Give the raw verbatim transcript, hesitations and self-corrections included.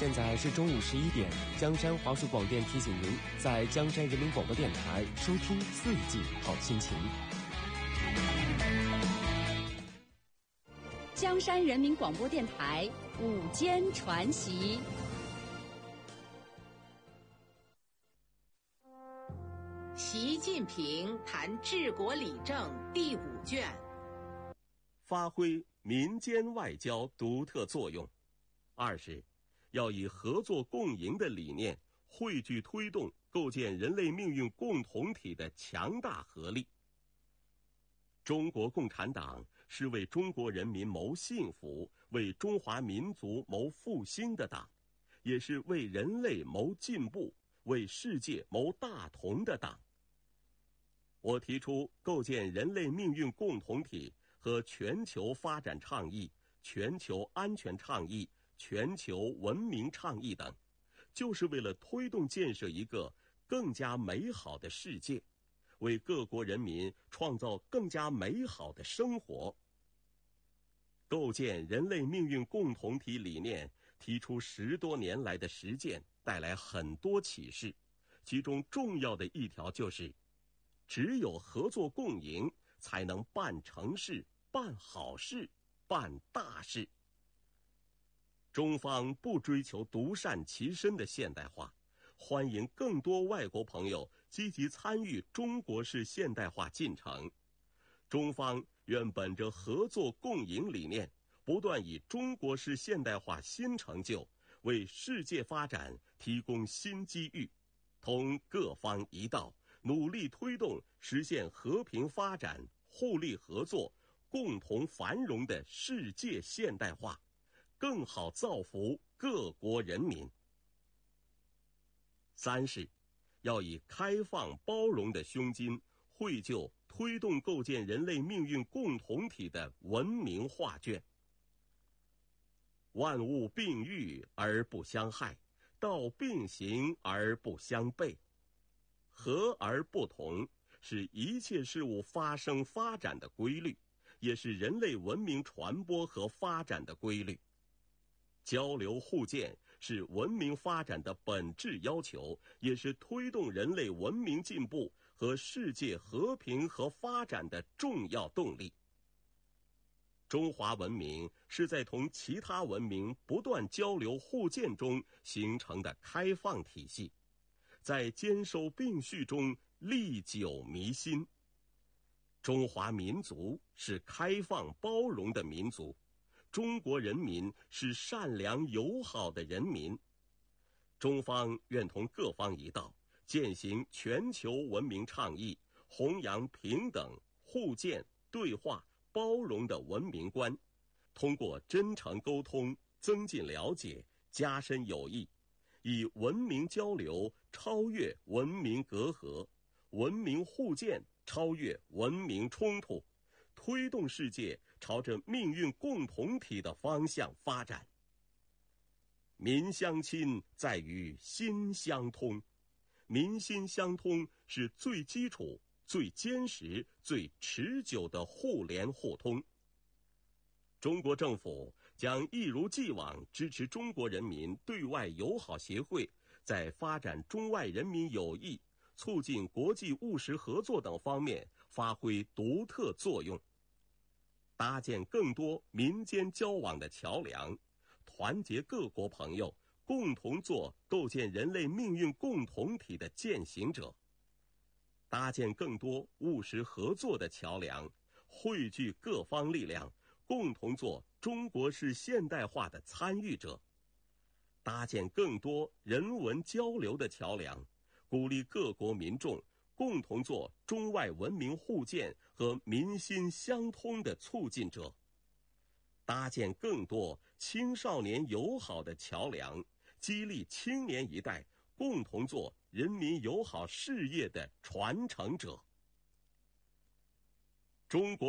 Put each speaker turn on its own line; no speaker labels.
现在是中午十一点，江山华数广电提醒您，在江山人民广播电台收听四季好心情。
江山人民广播电台午间传习。
习近平谈治国理政第五卷，
发挥民间外交独特作用。二是要以合作共赢的理念汇聚推动构建人类命运共同体的强大合力。中国共产党是为中国人民谋幸福、为中华民族谋复兴的党，也是为人类谋进步、为世界谋大同的党。我提出构建人类命运共同体和全球发展倡议、全球安全倡议、全球文明倡议等，就是为了推动建设一个更加美好的世界，为各国人民创造更加美好的生活。构建人类命运共同体理念提出十多年来的实践带来很多启示，其中重要的一条就是，只有合作共赢，才能办成事、办好事、办大事。中方不追求独善其身的现代化，欢迎更多外国朋友积极参与中国式现代化进程。中方愿本着合作共赢理念，不断以中国式现代化新成就为世界发展提供新机遇，同各方一道，努力推动实现和平发展、互利合作、共同繁荣的世界现代化，更好造福各国人民。三是要以开放包容的胸襟，绘就推动构建人类命运共同体的文明画卷。万物并育而不相害，道并行而不相悖。和而不同是一切事物发生发展的规律，也是人类文明传播和发展的规律。交流互鉴是文明发展的本质要求，也是推动人类文明进步和世界和平和发展的重要动力。中华文明是在同其他文明不断交流互鉴中形成的开放体系，在兼收并蓄中历久弥新。中华民族是开放包容的民族，中国人民是善良友好的人民。中方愿同各方一道，践行全球文明倡议，弘扬平等、互鉴、对话、包容的文明观，通过真诚沟通，增进了解，加深友谊，以文明交流超越文明隔阂，文明互鉴超越文明冲突，推动世界朝着命运共同体的方向发展。民相亲在于心相通，民心相通是最基础、最坚实、最持久的互联互通。中国政府将一如既往支持中国人民对外友好协会在发展中外人民友谊、促进国际务实合作等方面发挥独特作用，搭建更多民间交往的桥梁，团结各国朋友，共同做构建人类命运共同体的践行者，搭建更多务实合作的桥梁，汇聚各方力量，共同做中国式现代化的参与者，搭建更多人文交流的桥梁，鼓励各国民众共同做中外文明互鉴和民心相通的促进者，搭建更多青少年友好的桥梁，激励青年一代共同做人民友好事业的传承者。中国